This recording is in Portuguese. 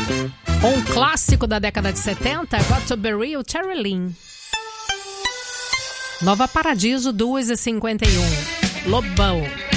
Um clássico da década de 70, Got to Be Real, Terry Lynn. Nova Paradiso, 2h51. Lobão.